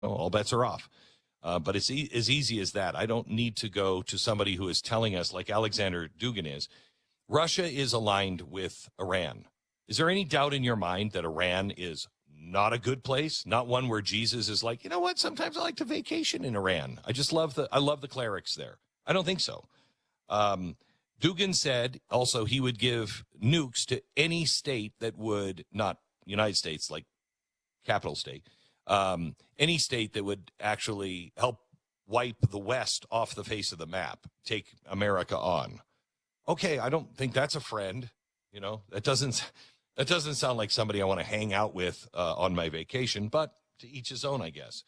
all bets are off. But it's as easy as that. I don't need to go to somebody who is telling us, like Alexander Dugin is, Russia is aligned with Iran. Is there any doubt in your mind that Iran is not a good place? Not one where Jesus is like, you know what? Sometimes I like to vacation in Iran. I love the clerics there. I don't think so. Dugin said also he would give nukes to any state that would, not United States, like capital state, any state that would actually help wipe the West off the face of the map, take America on. Okay, I don't think that's a friend. That doesn't sound like somebody I want to hang out with on my vacation, but to each his own, I guess.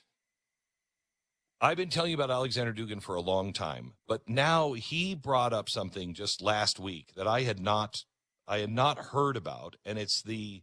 I've been telling you about Alexander Dugin for a long time, but now he brought up something just last week that I had not heard about, and it's the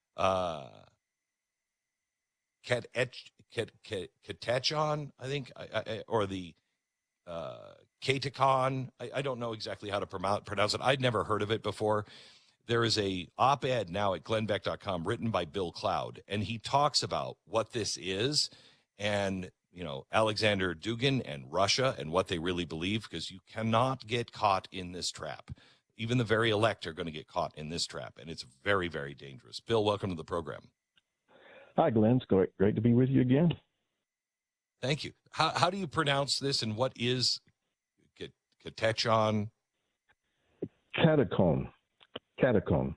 Ketechon, I think, or the Katakon. I don't know exactly how to pronounce it. I'd never heard of it before. There is a op-ed now at glennbeck.com written by Bill Cloud, and he talks about what this is and, Alexander Dugin and Russia and what they really believe, because you cannot get caught in this trap. Even the very elect are going to get caught in this trap, and it's very, very dangerous. Bill, welcome to the program. Hi, Glenn. It's great to be with you again. Thank you. How do you pronounce this, and what is Ketechon? Catacomb. Catacon.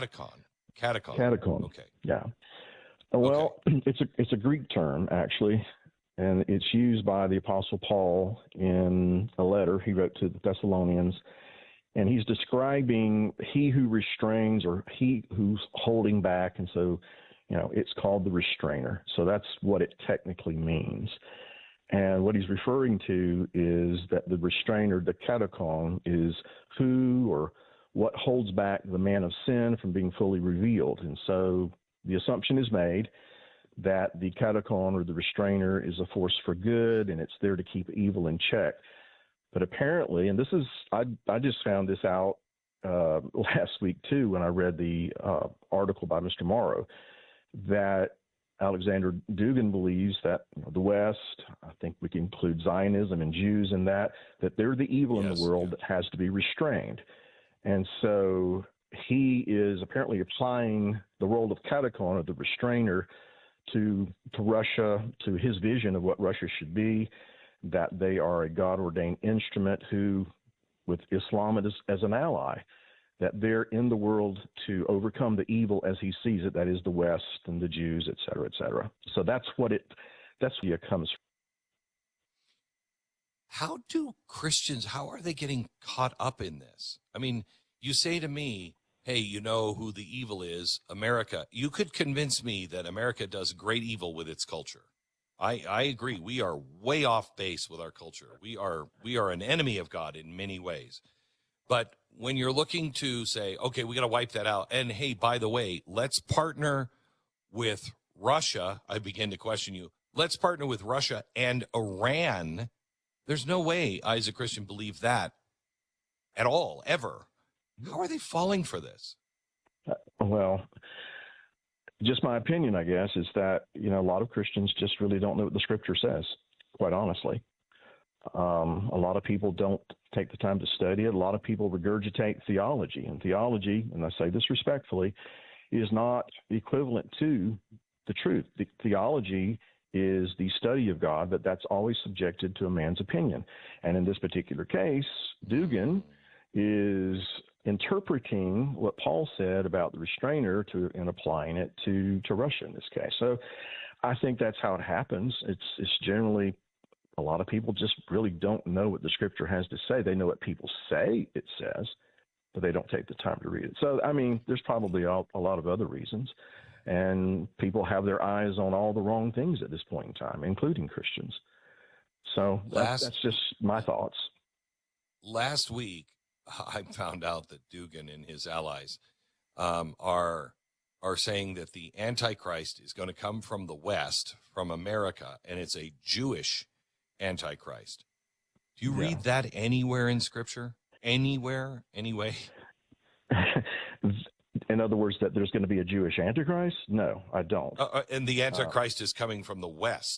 Okay. Yeah. Well, okay. It's a Greek term, actually, and it's used by the Apostle Paul in a letter he wrote to the Thessalonians, and he's describing he who restrains or he who's holding back, and so it's called the restrainer. So that's what it technically means. And what he's referring to is that the restrainer, the catacon, is who or what holds back the man of sin from being fully revealed. And so the assumption is made that the catacon or the restrainer is a force for good, and it's there to keep evil in check. But apparently, and I just found this out last week too when I read the article by Mr. Morrow, that Alexander Dugin believes that the West, I think we can include Zionism and Jews in that they're the evil in the world that has to be restrained. And so he is apparently applying the role of catacon, or the restrainer, to Russia, to his vision of what Russia should be, that they are a God-ordained instrument who, with Islam as an ally, that they're in the world to overcome the evil as he sees it, that is the West and the Jews, et cetera, et cetera. So that's where it comes from. How do Christians, how are they getting caught up in this? I mean, you say to me, hey, you know who the evil is? America. You could convince me that America does great evil with its culture. I agree. We are way off base with our culture. We are an enemy of God in many ways. But when you're looking to say, okay, we got to wipe that out, and hey, by the way, let's partner with Russia, I begin to question you. Let's partner with Russia and Iran. There's no way I, as a Christian, believe that at all, ever. How are they falling for this? Well, just my opinion, I guess, is that, a lot of Christians just really don't know what the scripture says, quite honestly. A lot of people don't take the time to study it. A lot of people regurgitate theology, and theology, and I say this respectfully, is not equivalent to the truth. The theology is the study of God, but that's always subjected to a man's opinion. And in this particular case, Dugin is interpreting what Paul said about the restrainer and applying it to Russia in this case. So I think that's how it happens. It's generally, a lot of people just really don't know what the scripture has to say. They know what people say it says, but they don't take the time to read it. So, I mean, there's probably a lot of other reasons. And people have their eyes on all the wrong things at this point in time, including Christians. So that's just my thoughts. Last week, I found out that Dugin and his allies are saying that the Antichrist is going to come from the West, from America, and it's a Jewish Antichrist. Do you read that anywhere in Scripture? Anywhere? Anyway? In other words, that there's going to be a Jewish Antichrist? No, I don't. And the Antichrist is coming from the West.